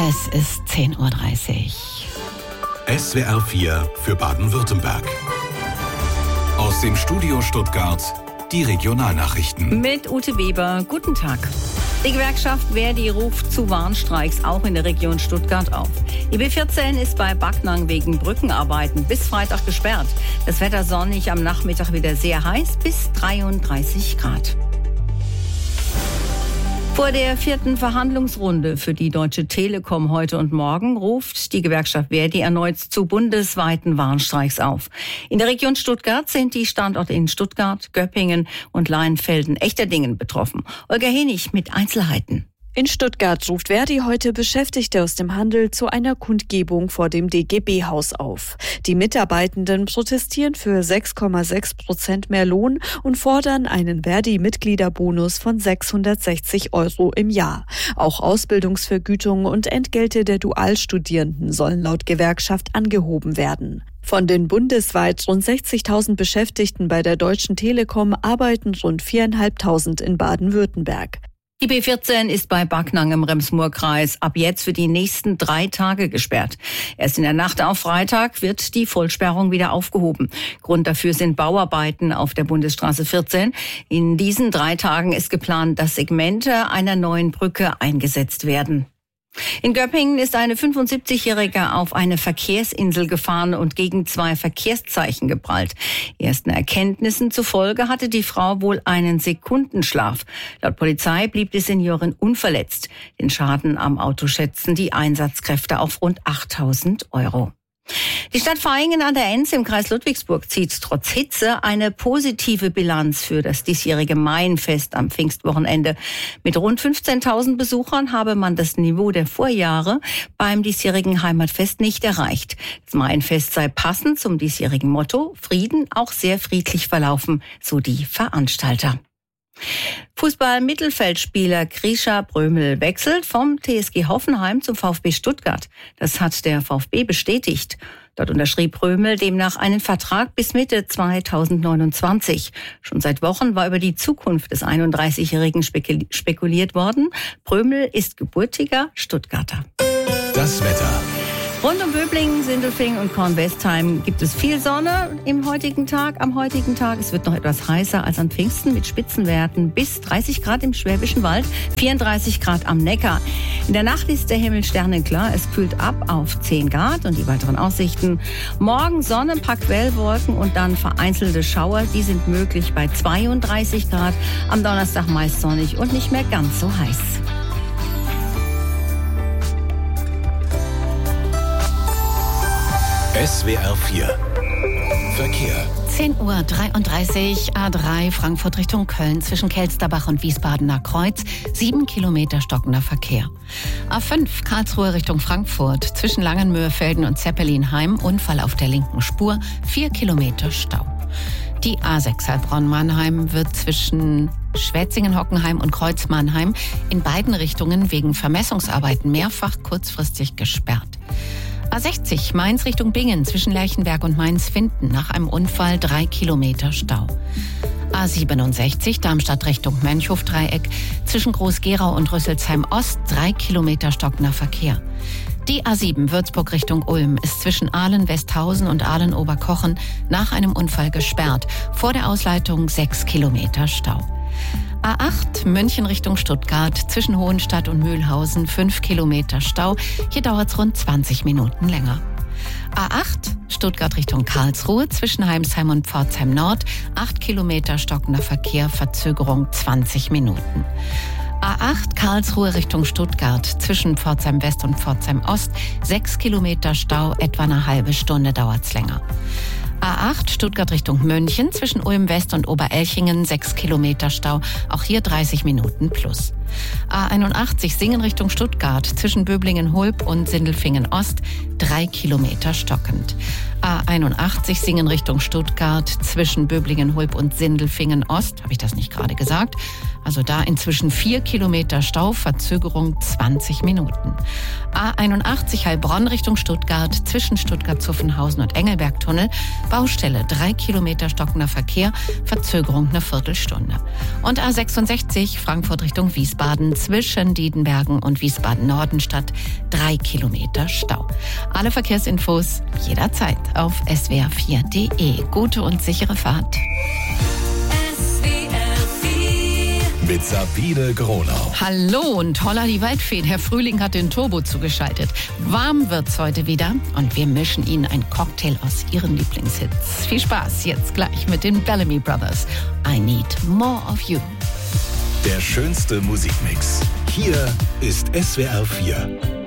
Es ist 10.30 Uhr. SWR 4 für Baden-Württemberg. Aus dem Studio Stuttgart die Regionalnachrichten. Mit Ute Weber, guten Tag. Die Gewerkschaft Verdi ruft zu Warnstreiks auch in der Region Stuttgart auf. Die B14 ist bei Backnang wegen Brückenarbeiten bis Freitag gesperrt. Das Wetter sonnig, am Nachmittag wieder sehr heiß, bis 33 Grad. Vor der 4. Verhandlungsrunde für die Deutsche Telekom heute und morgen ruft die Gewerkschaft Verdi erneut zu bundesweiten Warnstreiks auf. In der Region Stuttgart sind die Standorte in Stuttgart, Göppingen und Leinfelden-Echterdingen betroffen. Olga Henig mit Einzelheiten. In Stuttgart ruft Verdi heute Beschäftigte aus dem Handel zu einer Kundgebung vor dem DGB-Haus auf. Die Mitarbeitenden protestieren für 6,6% mehr Lohn und fordern einen Verdi-Mitgliederbonus von 660 € im Jahr. Auch Ausbildungsvergütungen und Entgelte der Dualstudierenden sollen laut Gewerkschaft angehoben werden. Von den bundesweit rund 60.000 Beschäftigten bei der Deutschen Telekom arbeiten rund 4.500 in Baden-Württemberg. Die B14 ist bei Backnang im Rems-Murr-Kreis ab jetzt für die nächsten 3 Tage gesperrt. Erst in der Nacht auf Freitag wird die Vollsperrung wieder aufgehoben. Grund dafür sind Bauarbeiten auf der Bundesstraße 14. In diesen 3 Tagen ist geplant, dass Segmente einer neuen Brücke eingesetzt werden. In Göppingen ist eine 75-Jährige auf eine Verkehrsinsel gefahren und gegen 2 Verkehrszeichen geprallt. Ersten Erkenntnissen zufolge hatte die Frau wohl einen Sekundenschlaf. Laut Polizei blieb die Seniorin unverletzt. Den Schaden am Auto schätzen die Einsatzkräfte auf rund 8.000 €. Die Stadt Vaihingen an der Enz im Kreis Ludwigsburg zieht trotz Hitze eine positive Bilanz für das diesjährige Mainfest am Pfingstwochenende. Mit rund 15.000 Besuchern habe man das Niveau der Vorjahre beim diesjährigen Heimatfest nicht erreicht. Das Mainfest sei passend zum diesjährigen Motto Frieden auch sehr friedlich verlaufen, so die Veranstalter. Fußball-Mittelfeldspieler Grisha Prömel wechselt vom TSG Hoffenheim zum VfB Stuttgart. Das hat der VfB bestätigt. Dort unterschrieb Prömel demnach einen Vertrag bis Mitte 2029. Schon seit Wochen war über die Zukunft des 31-Jährigen spekuliert worden. Prömel ist gebürtiger Stuttgarter. Das Wetter. Rund um Böblingen, Sindelfingen und Kornwestheim gibt es viel Sonne am heutigen Tag. Es wird noch etwas heißer als an Pfingsten mit Spitzenwerten bis 30 Grad im Schwäbischen Wald, 34 Grad am Neckar. In der Nacht ist der Himmel sternenklar. Es kühlt ab auf 10 Grad und die weiteren Aussichten. Morgen Sonne, ein paar Quellwolken und dann vereinzelte Schauer. Die sind möglich bei 32 Grad. Am Donnerstag meist sonnig und nicht mehr ganz so heiß. SWR 4 Verkehr. 10.33 Uhr, A3 Frankfurt Richtung Köln zwischen Kelsterbach und Wiesbadener Kreuz, 7 Kilometer stockender Verkehr. A5 Karlsruhe Richtung Frankfurt zwischen Langenmöhrfelden und Zeppelinheim, Unfall auf der linken Spur, 4 Kilometer Stau. Die A6 Heilbronn-Mannheim wird zwischen Schwetzingen-Hockenheim und Kreuz-Mannheim in beiden Richtungen wegen Vermessungsarbeiten mehrfach kurzfristig gesperrt. A60 Mainz Richtung Bingen zwischen Lerchenberg und Mainz-Finden nach einem Unfall 3 Kilometer Stau. A67 Darmstadt Richtung Mönchhof-Dreieck zwischen Groß-Gerau und Rüsselsheim-Ost 3 Kilometer stockender Verkehr. Die A7 Würzburg Richtung Ulm ist zwischen Ahlen-Westhausen und Ahlen-Oberkochen nach einem Unfall gesperrt. Vor der Ausleitung 6 Kilometer Stau. A8 München Richtung Stuttgart zwischen Hohenstadt und Mühlhausen 5 Kilometer Stau. Hier dauert es rund 20 Minuten länger. A8 Stuttgart Richtung Karlsruhe zwischen Heimsheim und Pforzheim Nord 8 Kilometer stockender Verkehr, Verzögerung 20 Minuten. A8 Karlsruhe Richtung Stuttgart zwischen Pforzheim West und Pforzheim Ost 6 Kilometer Stau, etwa eine halbe Stunde dauert's länger. A8 Stuttgart Richtung München zwischen Ulm West und Oberelchingen 6 Kilometer Stau, auch hier 30 Minuten plus. A81 Singen Richtung Stuttgart zwischen Böblingen-Hulb und Sindelfingen Ost 3 Kilometer stockend. A81 Singen Richtung Stuttgart zwischen Böblingen-Hulb und Sindelfingen Ost, habe ich das nicht gerade gesagt? Also da inzwischen 4 Kilometer Stau, Verzögerung 20 Minuten. A81 Heilbronn Richtung Stuttgart zwischen Stuttgart-Zuffenhausen und Engelbergtunnel, Baustelle 3 Kilometer stockender Verkehr, Verzögerung eine Viertelstunde. Und A66 Frankfurt Richtung Wiesbaden Wiesbaden zwischen Diedenbergen und Wiesbaden-Norden-Stadt 3 Kilometer Stau. Alle Verkehrsinfos jederzeit auf swr4.de. Gute und sichere Fahrt. Mit Sabine Gronau. Hallo und holla die Waldfee. Der Frühling hat den Turbo zugeschaltet. Warm wird's heute wieder und wir mischen Ihnen einen Cocktail aus Ihren Lieblingshits. Viel Spaß jetzt gleich mit den Bellamy Brothers. I Need More of You. Der schönste Musikmix. Hier ist SWR 4.